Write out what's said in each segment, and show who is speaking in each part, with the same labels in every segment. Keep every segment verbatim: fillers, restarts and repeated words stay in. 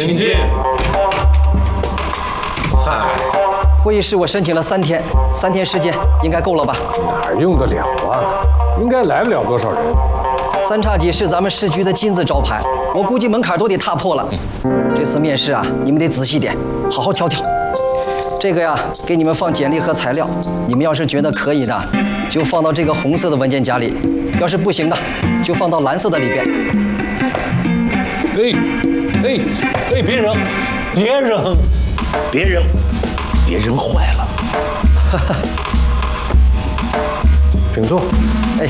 Speaker 1: 请进。
Speaker 2: 嗨，
Speaker 3: 会议室我申请了三天，三天时间应该够了吧？
Speaker 1: 哪用得了啊？应该来不了多少人。
Speaker 3: 三叉戟是咱们市局的金字招牌，我估计门槛都得踏破了。这次面试啊，你们得仔细点，好好挑挑。这个呀，给你们放简历和材料，你们要是觉得可以的，就放到这个红色的文件夹里；要是不行的，就放到蓝色的里边。
Speaker 2: 哎，哎，哎，别扔，别扔，别扔，别扔坏了。
Speaker 3: 哈哈。
Speaker 1: 请坐。
Speaker 3: 哎。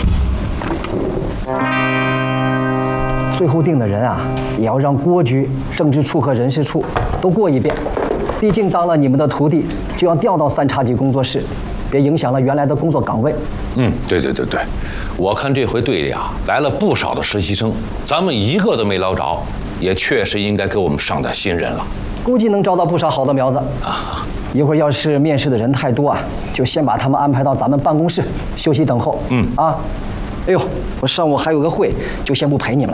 Speaker 3: 最后定的人啊，也要让郭局、政治处和人事处都过一遍。毕竟当了你们的徒弟，就要调到三叉戟工作室，别影响了原来的工作岗位。
Speaker 4: 嗯，对对对对，我看这回队里啊来了不少的实习生，咱们一个都没捞着，也确实应该给我们上点新人了。
Speaker 3: 估计能招到不少好的苗子啊！一会儿要是面试的人太多啊，就先把他们安排到咱们办公室休息等候。嗯啊，哎呦，我上午还有个会，就先不陪你们了。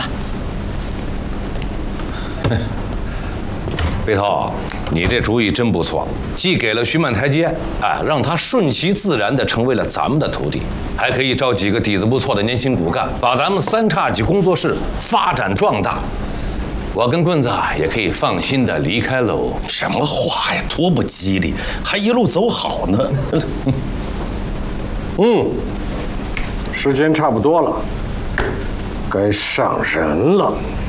Speaker 4: 飞涛，你这主意真不错，既给了徐曼台阶，哎，让他顺其自然地成为了咱们的徒弟，还可以招几个底子不错的年轻骨干，把咱们三叉戟工作室发展壮大。我跟棍子也可以放心地离开喽。
Speaker 2: 什么话呀，多不吉利，还一路走好呢。
Speaker 1: 嗯，时间差不多了，该上人了。